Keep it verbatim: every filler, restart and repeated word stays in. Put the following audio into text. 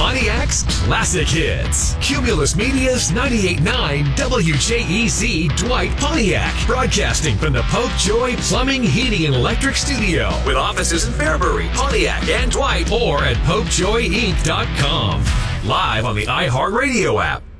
Pontiac's classic hits. Cumulus Media's ninety-eight point nine W J E Z Dwight Pontiac. Broadcasting from the Pope Joy Plumbing, Heating, and Electric Studio. With offices in Fairbury, Pontiac, and Dwight. Or at pope joy inc dot com. Live on the iHeartRadio app.